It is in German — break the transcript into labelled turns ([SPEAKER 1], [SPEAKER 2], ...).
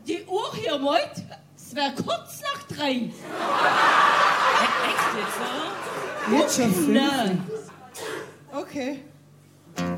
[SPEAKER 1] die Uhr hier meint, es wäre kurz nach 3. Echt jetzt, oder?
[SPEAKER 2] Jetzt schon 5.
[SPEAKER 1] Nein.
[SPEAKER 2] Okay.